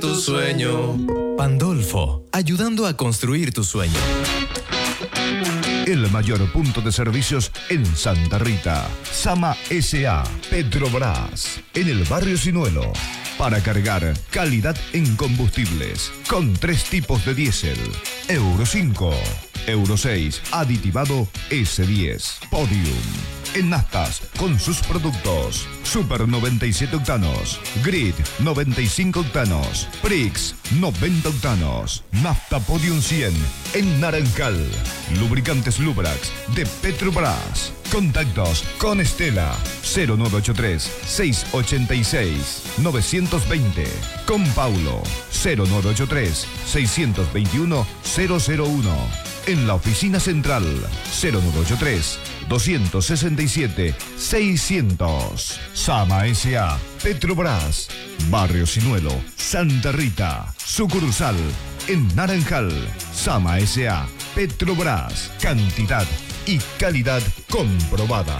tu sueño. Pandolfo, ayudando a construir tu sueño. El mayor punto de servicios en Santa Rita. Sama S.A. Petrobras. En el barrio Sinuelo. Para cargar calidad en combustibles. Con 3 tipos de diésel. Euro 5. Euro 6. Aditivado S10. Podium. En naftas, con sus productos. Super 97 octanos. Grid 95 octanos. Prix 90 octanos. Nafta Podium 100 en Naranjal. Lubricantes Lubrax de Petrobras. Contactos con Estela 0983 686 920. Con Paulo 0983 621 001. En la oficina central 0983 267 600. Sama S.A. Petrobras. Barrio Sinuelo, Santa Rita. Sucursal en Naranjal. Sama S.A. Petrobras. Cantidad y calidad comprobada.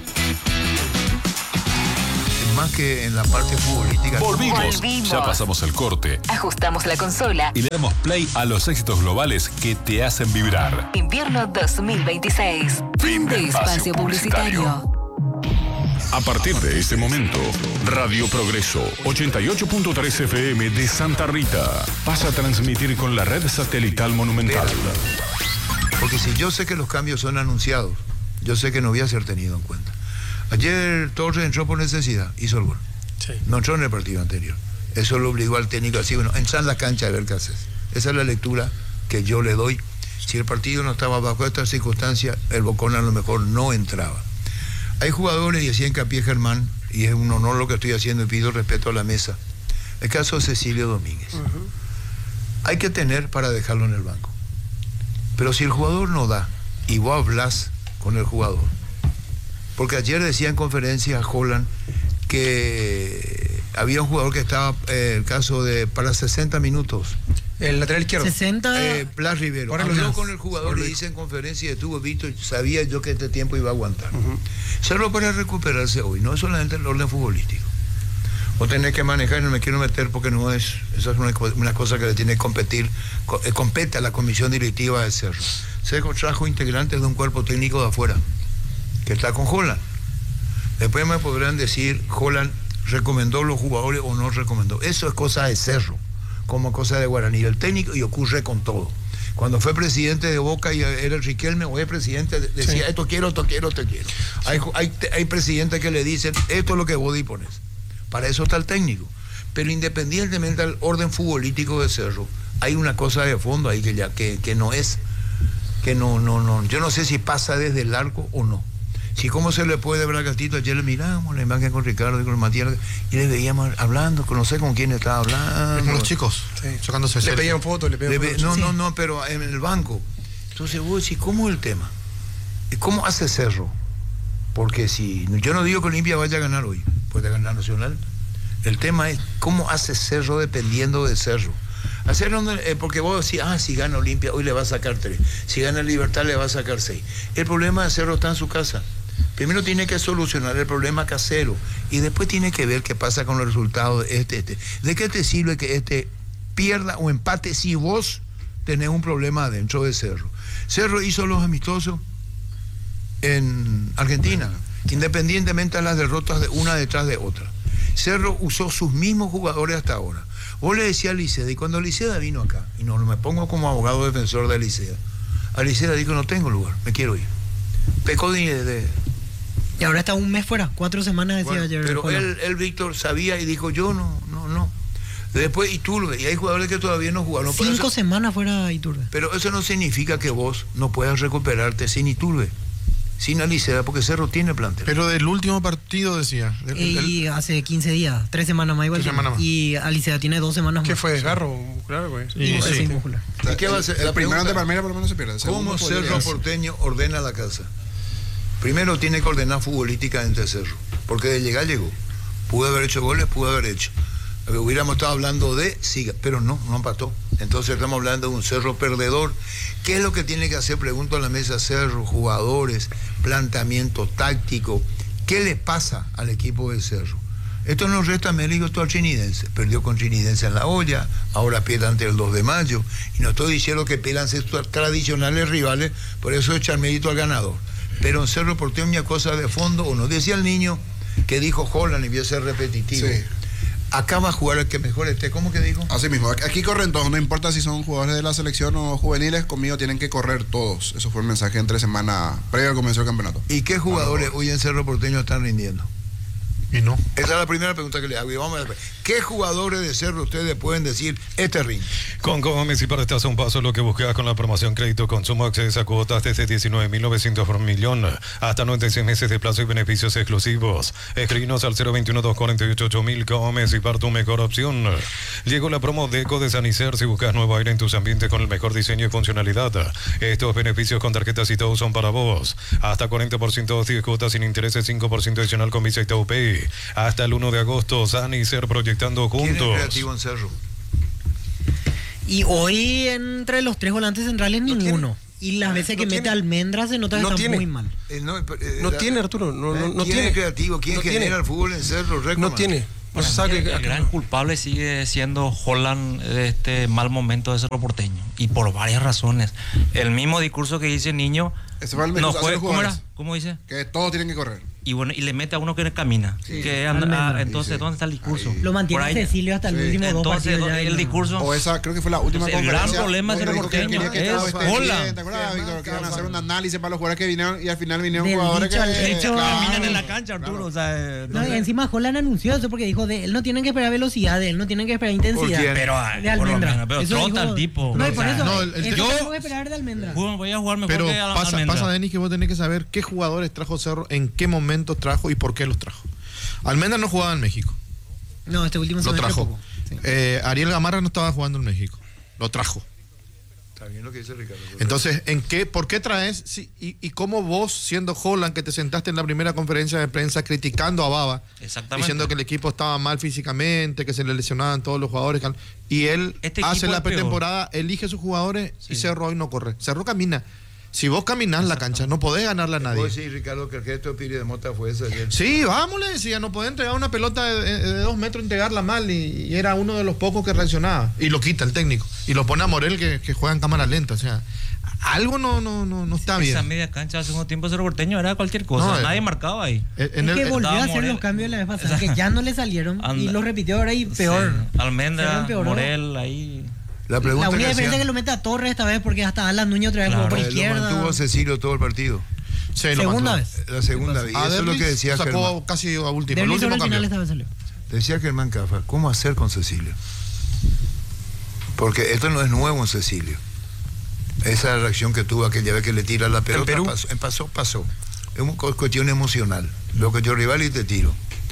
Más que en la parte futbolística. Volvimos. Ya pasamos el corte. Ajustamos la consola. Y le damos play a los éxitos globales que te hacen vibrar. Invierno 2026. Fin de espacio publicitario. A partir de este momento, Radio Progreso 88.3 FM de Santa Rita pasa a transmitir con la red satelital Monumental. Porque si yo sé que los cambios son anunciados, yo sé que no voy a ser tenido en cuenta. Ayer Torres entró por necesidad, hizo el gol. Sí. No entró en el partido anterior. Eso lo obligó al técnico así, bueno, entra en la cancha a ver qué haces. Esa es la lectura que yo le doy. Si el partido no estaba bajo estas circunstancias, el Bocón a lo mejor no entraba. Hay jugadores, y hacía hincapié Germán, y es un honor lo que estoy haciendo y pido respeto a la mesa. El caso de Cecilio Domínguez. Hay que tener para dejarlo en el banco. Pero si el jugador no da, y vos hablas con el jugador, porque ayer decía en conferencia Holland que había un jugador que estaba, el caso de para 60 minutos. El lateral izquierdo. 60. Blas Rivero. Habló con el jugador, le dice en conferencia, estuvo visto, sabía yo que este tiempo iba a aguantar. Solo para recuperarse hoy, no es solamente el orden futbolístico. Vos tenés que manejar, no me quiero meter porque no es, eso es una cosa que le tiene que competir, compete a la comisión directiva de Cerro. Cerro trajo integrantes de un cuerpo técnico de afuera, que está con Holland. Después me podrán decir, Holland recomendó los jugadores o no recomendó. Eso es cosa de Cerro, como cosa de Guaraní. El técnico, y ocurre con todo. Cuando fue presidente de Boca y era el Riquelme, o es presidente, decía, sí, esto quiero, esto quiero, esto quiero. Hay presidentes que le dicen, esto es lo que vos dispones. Para eso está el técnico. Pero independientemente del orden futbolístico de Cerro, hay una cosa de fondo ahí que no es, que no, yo no sé si pasa desde el arco o no. Si cómo se le puede ver a Gatito, ayer le miramos la imagen con Ricardo y con Matías y le veíamos hablando, no sé con quién estaba hablando. Con los chicos, sí, sacándose. Le pedían fotos, No, pero en el banco. Entonces vos decís, ¿cómo es el tema? ¿Cómo hace Cerro? Porque si, yo no digo que Olimpia vaya a ganar hoy, puede ganar Nacional. El tema es cómo hace Cerro dependiendo de Cerro. Porque vos decís, si gana Olimpia, hoy le va a sacar 3. Si gana Libertad, le va a sacar 6. El problema de Cerro está en su casa. Primero tiene que solucionar el problema casero y después tiene que ver qué pasa con los resultados de este. ¿De qué te sirve que este pierda o empate si vos tenés un problema dentro de Cerro? Cerro hizo los amistosos en Argentina, independientemente de las derrotas de una detrás de otra. Cerro usó sus mismos jugadores hasta ahora. Vos le decías a Liceda, y cuando Liceda vino acá, y no me pongo como abogado defensor de Liceda, a Liceda dijo, no tengo lugar, me quiero ir. Pecó Y ahora está un mes fuera, 4 semanas decía ayer. Pero él, Víctor, sabía y dijo, yo no. Después Iturbe, y hay jugadores que todavía no jugaron. 5 semanas fuera Iturbe. Pero eso no significa que vos no puedas recuperarte sin Iturbe, sin Aliceda, porque Cerro tiene plantel. Pero del último partido decía. Y hace 15 días, 3 semanas más igual. 3 semanas más. Y Aliceda tiene 2 semanas más. ¿Qué fue? ¿Desgarro muscular, güey? Sí. Muscular. ¿Y qué va a ser? La primera de Palmeiras por lo menos se pierde. ¿Cómo Cerro Porteño ordena la casa? Primero tiene que ordenar futbolísticamente Cerro, porque de llegar llegó. Pudo haber hecho goles, pudo haber hecho. Hubiéramos estado hablando de siga, pero no empató. Entonces estamos hablando de un Cerro perdedor. ¿Qué es lo que tiene que hacer? Pregunto a la mesa Cerro, jugadores, planteamiento táctico. ¿Qué le pasa al equipo de Cerro? Esto nos resta mérito al Trinidense. Perdió con Trinidense en la olla, ahora pierde ante el 2 de mayo. Y no estoy diciendo que pierdan sus tradicionales rivales, por eso echar mérito al ganador. Pero en Cerro Porteño una cosa de fondo, o nos decía el niño que dijo Holland, y voy a ser repetitivo. Sí. Acá va a jugar el que mejor esté. ¿Cómo que dijo? Así mismo, aquí corren todos, no importa si son jugadores de la selección o juveniles, conmigo tienen que correr todos. Eso fue el mensaje entre semana previo al comienzo del campeonato. ¿Y qué jugadores hoy en Cerro Porteño están rindiendo? Y no. Esa es la primera pregunta que le hago. Y vamos a ver, ¿qué jugadores de Cerro ustedes pueden decir este ring? Con Gómez y para estás a un paso lo que buscas con la promoción crédito consumo, acceso a cuotas desde 19.900 por millón hasta 96 meses de plazo y beneficios exclusivos. Escribinos al 021-248-8000. Gómez y para tu mejor opción. Llegó la promo Deco de San Isidro si buscas nuevo aire en tus ambientes con el mejor diseño y funcionalidad. Estos beneficios con tarjetas y todo son para vos. Hasta 40% de cuotas sin intereses, 5% adicional con Visa y TUPay. Hasta el 1 de agosto, San Isidro proyectando juntos. ¿Quién es creativo en Cerro? Y hoy entre los 3 volantes centrales ninguno. Y las veces que mete Almendra se nota que está muy mal. No tiene, Arturo. No ¿Quién tiene. es creativo? ¿Quién genera el fútbol en Cerro? No tiene. No se sabe el gran culpable sigue siendo Holland de este mal momento de Cerro Porteño. Y por varias razones. El mismo discurso que dice el niño. Ese fue el no fue, ¿cómo era? ¿Cómo dice? Que todos tienen que correr. Y bueno, y le mete a uno que camina. Sí, que anda, entonces, ¿dónde está el discurso? Lo mantiene Cecilio hasta el último dos entonces, partidos. el discurso. O esa, creo que fue la última conferencia. El gran problema de Cerro Porteño es Holland. ¿Te acuerdas, Víctor? Que iban a hacer un análisis para los jugadores que vinieron y al final vinieron Del jugadores dicho que... al hecho. Caminan en la cancha, Arturo. O sea, No, y encima Holland anunció eso porque dijo de él no tienen que esperar velocidad, de él no tienen que esperar intensidad. Pero de Almendra. Pero Eso trota dijo- el tipo. No, y por O sea, eso. yo tengo que esperar de Almendra. voy a jugar mejor Pero que Almendra. pasa, Denis, que vos tenés que saber qué jugadores trajo Cerro, en qué momentos trajo y por qué los trajo. Almendra no jugaba en México. No, este último Lo semestre trajo. poco. Sí. Ariel Gamarra no estaba jugando en México. Lo trajo. Está bien lo que dice Ricardo. Entonces, ¿por qué traes? Sí, y cómo vos, siendo Holland, que te sentaste en la primera conferencia de prensa criticando a Baba, diciendo que el equipo estaba mal físicamente, que se le lesionaban todos los jugadores, y él hace la pretemporada, elige sus jugadores y Cerro hoy no corre. Cerro camina. Si vos caminás la cancha, no podés ganarle a nadie. ¿Puedo decir, Ricardo, que el gesto de Piri de Mota fue ese ayer? Sí, vamos, le decía, no podés entregar una pelota de 2 metros, entregarla mal, y era uno de los pocos que reaccionaba. Y lo quita el técnico. Y lo pone a Morel, que juega en cámara lenta. O sea, algo no está bien. Esa media cancha al segundo tiempo Cerro Porteño era cualquier cosa. Nadie marcaba ahí. Es que volvió a hacer los cambios la vez pasada, que ya no le salieron. Y lo repitió ahora y peor. Sí. Almendra, Morel, ahí... La única diferencia es que lo mete a Torres esta vez porque hasta Alan Núñez otra vez jugó por izquierda. Lo mantuvo Cecilio todo el partido. Sí, segunda vez. La segunda vez. Y eso es lo que decía sacó Germán. Casi a último. El último final cambio. esta vez salió. Decía Germán Cafa, ¿cómo hacer con Cecilio? Porque esto no es nuevo en Cecilio. Esa reacción que tuvo aquella vez que le tira la pelota, pasó. Es una cuestión emocional. Lo que yo rival y te tiro.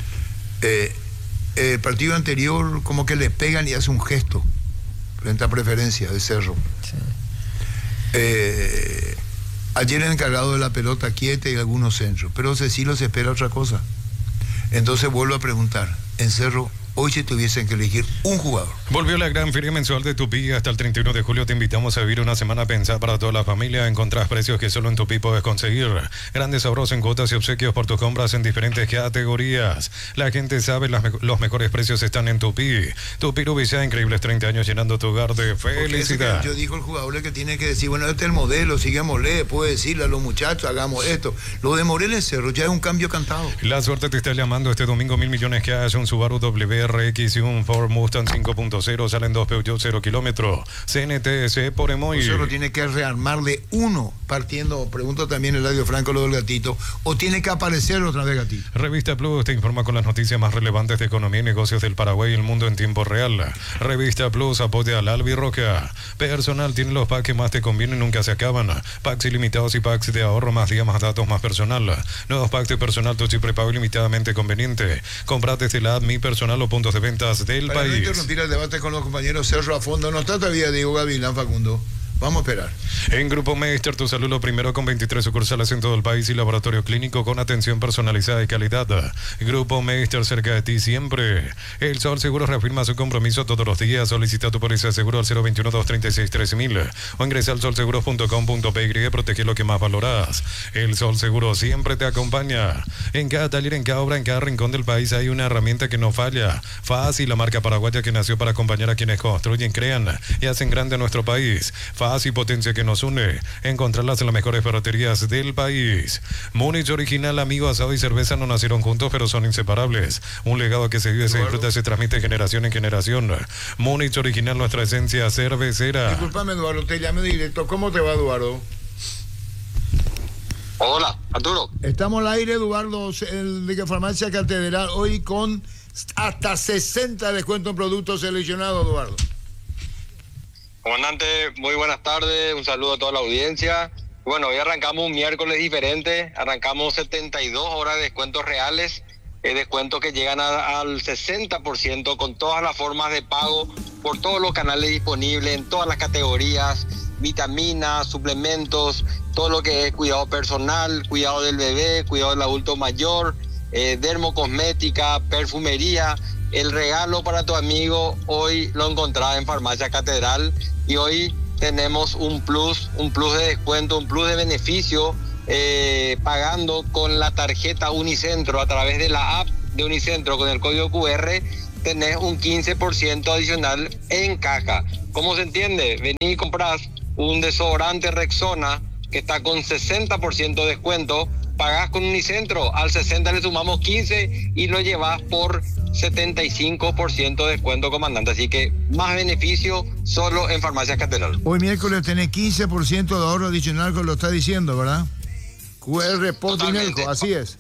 El partido anterior como que le pegan y hace un gesto frente a preferencia de Cerro. Sí. Ayer el encargado de la pelota quieta y algunos centros, pero Cecilio se espera otra cosa. Entonces vuelvo a preguntar, en Cerro hoy si tuviesen que elegir un jugador. Volvió la gran feria mensual de Tupí. Hasta el 31 de julio te invitamos a vivir una semana pensada para toda la familia. Encontrás precios que solo en Tupí puedes conseguir. Grandes ahorros en cuotas y obsequios por tus compras en diferentes categorías. La gente sabe, los mejores precios están en Tupí. Tupí Rubicá, increíbles 30 años llenando tu hogar de felicidad. Yo digo el jugador que tiene que decir, bueno, este es el modelo, sigámosle, puede decirle a los muchachos, hagamos esto. Lo de Morel en Cerro ya es un cambio cantado. La suerte te está llamando este domingo, 1.000 millones que haya un Subaru WRX y un Ford Mustang 5.0, salen 2 Peugeot 0 kilómetros. CNTS por Emoy. Cerro tiene que rearmarle uno partiendo, pregunto también Eladio Franco lo del gatito, o tiene que aparecer otra vez gatito. Revista Plus te informa con las noticias más relevantes de economía y negocios del Paraguay y el mundo en tiempo real. Revista Plus apoya al Albirroca. Personal tiene los packs que más te convienen, nunca se acaban. Packs ilimitados y packs de ahorro, más días, más datos, más personal. Nuevos packs de personal, tu chip prepago ilimitadamente conveniente. Comprate desde la app Mi Personal o puntos de ventas del Para país. no interrumpir el debate con los compañeros, Cerro a fondo, no está todavía Diego Gavilán, Facundo. Vamos a esperar. En Grupo Meister, tu salud lo primero, con 23 sucursales en todo el país y laboratorio clínico con atención personalizada y calidad. Grupo Meister, cerca de ti siempre. El Sol Seguro reafirma su compromiso todos los días. Solicita tu póliza de seguro al 021-236-3000 o ingresa al solseguro.com.py. Protege lo que más valoras. El Sol Seguro siempre te acompaña. En cada taller, en cada obra, en cada rincón del país hay una herramienta que no falla. Fácil, la marca paraguaya que nació para acompañar a quienes construyen, crean y hacen grande nuestro país. Fácil, potencia que nos une. Encontrarlas en las mejores ferreterías del país. Múnich Original, amigo, asado y cerveza no nacieron juntos, pero son inseparables. Un legado que se vive, se disfruta, se transmite de generación en generación. Múnich Original, nuestra esencia cervecera. Disculpame, Eduardo, te llamé directo. ¿Cómo te va, Eduardo? Hola, Arturo. Estamos al aire, Eduardo, de Farmacia Catedral, hoy con hasta 60 descuento en productos seleccionados, Eduardo. Comandante, muy buenas tardes, un saludo a toda la audiencia. Bueno, hoy arrancamos un miércoles diferente, arrancamos 72 horas de descuentos reales, descuentos que llegan al 60% con todas las formas de pago por todos los canales disponibles, en todas las categorías, vitaminas, suplementos, todo lo que es cuidado personal, cuidado del bebé, cuidado del adulto mayor, dermocosmética, perfumería. El regalo para tu amigo hoy lo encontrás en Farmacia Catedral y hoy tenemos un plus de descuento, un plus de beneficio pagando con la tarjeta Unicentro a través de la app de Unicentro con el código QR. Tenés un 15% adicional en caja. ¿Cómo se entiende? Vení y comprás un desodorante Rexona que está con 60% de descuento, pagás con Unicentro, al 60 le sumamos 15 y lo llevas por 75% de descuento, comandante. Así que más beneficio solo en Farmacia Catedral. Hoy miércoles tenés 15% de ahorro adicional, que lo está diciendo, ¿verdad? QR Post Dinelco, así es.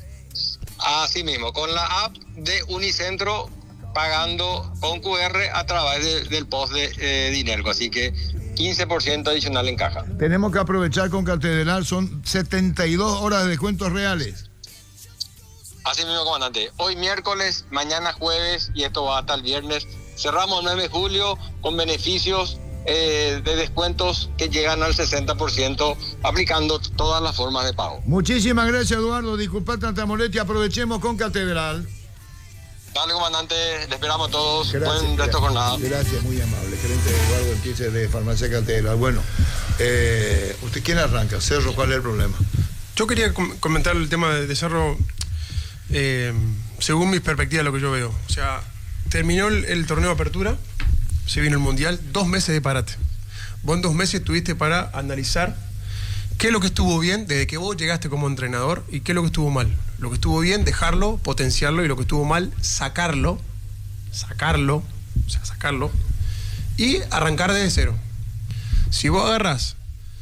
Así mismo, con la app de Unicentro, pagando con QR a través del post de Dinelco. Así que 15% adicional en caja. Tenemos que aprovechar con Catedral, son 72 horas de descuentos reales. Así mismo, comandante. Hoy miércoles, mañana jueves y esto va hasta el viernes. Cerramos el 9 de julio con beneficios de descuentos que llegan al 60%, aplicando todas las formas de pago. Muchísimas gracias, Eduardo. Disculpa tanta molestia. Aprovechemos con Catedral. Dale, comandante. Le esperamos a todos. Buen resto de jornada. Gracias, muy amable. Gerente Eduardo Ortiz de Farmacia Catedral. Bueno, ¿usted quién arranca? Cerro, ¿cuál es el problema? Yo quería comentar el tema de Cerro según mis perspectivas, lo que yo veo. O sea, terminó el torneo de apertura, se vino el Mundial, 2 meses de parate. Vos en 2 meses tuviste para analizar qué es lo que estuvo bien desde que vos llegaste como entrenador y qué es lo que estuvo mal. Lo que estuvo bien, dejarlo, potenciarlo, y lo que estuvo mal, sacarlo y arrancar desde cero. Si vos agarrás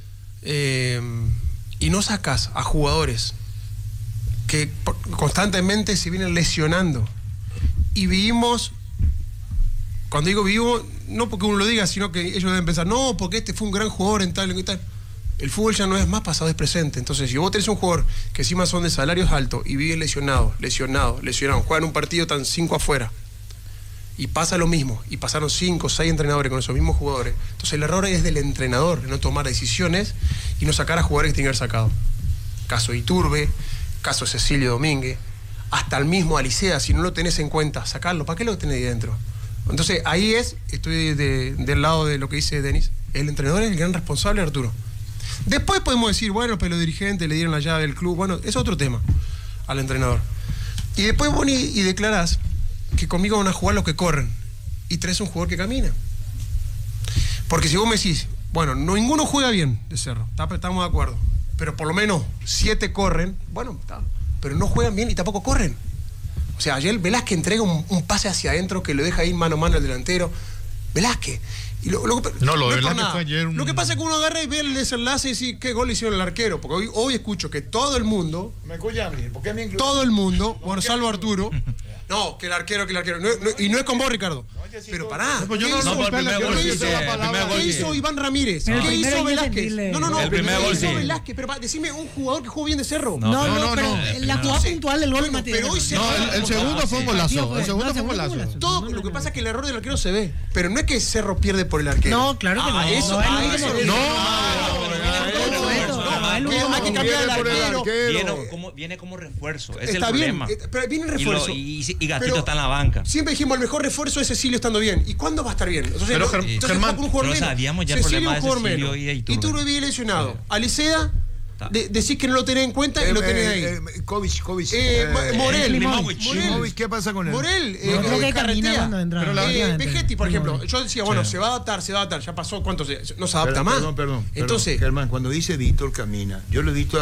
y no sacás a jugadores que constantemente se vienen lesionando, y vivimos, cuando digo vivo, no porque uno lo diga, sino que ellos deben pensar, no, porque este fue un gran jugador en tal y tal. El fútbol ya no es más pasado, es presente. Entonces, si vos tenés un jugador que encima son de salarios altos y vive lesionado, juegan un partido, tan 5 afuera, y pasa lo mismo, y pasaron 5 o 6 entrenadores con esos mismos jugadores. Entonces el error es del entrenador, de no tomar decisiones y no sacar a jugadores que tienen que haber sacado. Caso Iturbe, caso Cecilio Domínguez, hasta el mismo Alicea, si no lo tenés en cuenta, sacarlo. ¿Para qué lo tenés ahí dentro? Entonces ahí estoy del lado de lo que dice Denis. El entrenador es el gran responsable, Arturo. Después podemos decir, bueno, pero los dirigentes le dieron la llave del club. Bueno, es otro tema al entrenador. Y después vos y declarás que conmigo van a jugar los que corren y traes un jugador que camina. Porque si vos me decís, bueno, ninguno juega bien de Cerro, estamos de acuerdo, pero por lo menos 7 corren, bueno, pero no juegan bien y tampoco corren. O sea, ayer Velázquez entrega un pase hacia adentro que lo deja ahí mano a mano al delantero. Velázquez. Y lo de Velázquez fue ayer Lo que pasa es que uno agarra y ve el desenlace y dice, ¿qué gol hicieron el arquero? Porque hoy escucho que todo el mundo... Me escucha a mí, ¿por qué me incluye? Todo el mundo, bueno, salvo Arturo, No, que el arquero. Y no es con vos, Ricardo. Pero pará. ¿Qué hizo Iván Ramírez? ¿Qué hizo Velázquez? No. El primer gol, sí. ¿Qué hizo Velázquez? Pero decime un jugador que jugó bien de Cerro. No, pero la jugada puntual del gol, Matías. Pero hoy el segundo fue un golazo. El segundo fue un golazo. Todo lo que pasa es que el error del arquero se ve. Pero no es que Cerro pierde por el arquero. No, claro que no. Eso. Hay que cambiar el arquero. Viene como refuerzo. Es Está el bien, problema. pero viene el refuerzo. Y Gatito está en la banca. Siempre dijimos el mejor refuerzo es Cecilio estando bien. ¿Y cuándo va a estar bien? Entonces, pero Germán, pero sabíamos ya el problema de Cecilio y de Iturbe. Iturbe bien lesionado. Alicea, decís que no lo tenés en cuenta y lo tenés ahí. Kovic. Morel. ¿Qué pasa con él? Morel, creo que carretea. Vegetti, por ejemplo. Yo decía, bueno, se va a adaptar. Ya pasó, ¿cuánto? No se adapta más. Perdón. Entonces, Germán, cuando dice Víctor camina, yo lo he visto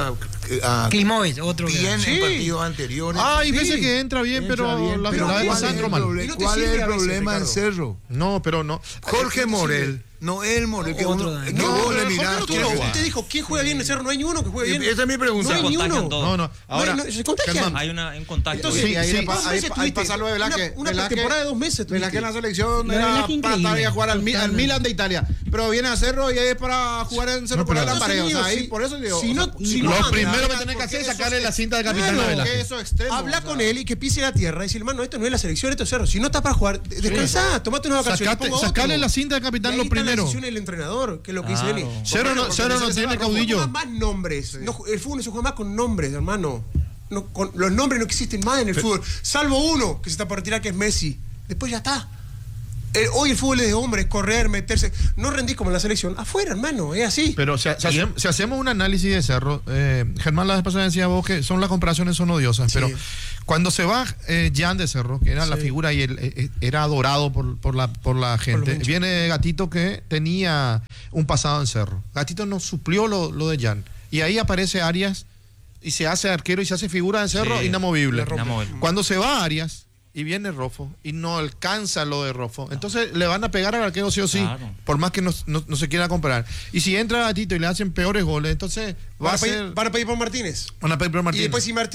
a Klimovic, otro bien en partidos anteriores. Hay veces que entra bien, pero la verdad es que entra mal. ¿Cuál es el problema en Cerro? No, pero no. Jorge Morel. No, él Morel, que vos le mirás. Usted dijo, ¿quién juega bien en Cerro? No hay ni uno que juegue bien. Esa es mi pregunta. No hay ni uno. No. Ahora, se contagian. Hay un contacto. Entonces, ahí pasa lo de Velázquez. Una pretemporada de 2 meses. Velázquez en la selección era para estar a jugar al Milan de Italia. Pero viene a Cerro y ahí es para jugar en Cerro por la pared. O sea, ahí por eso digo. Lo primero que tenés que hacer es sacarle la cinta de capitán a Velázquez. Habla con él y que pise la tierra y decir, hermano, esto no es la selección, esto es Cerro. Si no está para jugar, descansá, tomate una vacación. Sacale la cinta de capitán lo primero. El entrenador, que es lo que dice Eli. Cerro no tiene caudillo. No más nombres. El fútbol no se juega más con nombres, hermano. Los nombres no existen más en el fútbol. Salvo uno que se está por retirar, que es Messi. Después ya está. Hoy el fútbol es de hombres, correr, meterse. No rendís como en la selección. Afuera, hermano, es así. Pero si hacemos un análisis de Cerro, Germán la vez pasada decía vos que las comparaciones son odiosas, pero cuando se va Jan de Cerro, que era la figura y él era adorado por la gente, viene Gatito que tenía un pasado en Cerro. Gatito no suplió lo de Jan. Y ahí aparece Arias y se hace arquero y se hace figura de Cerro inamovible. Cuando se va Arias y viene Rofo y no alcanza lo de Rofo, entonces le van a pegar al arquero sí o sí, por más que no se quiera comparar. Y si entra Gatito y le hacen peores goles, entonces van a pedir por Martínez. Van a pedir por Martínez. Y después si Martínez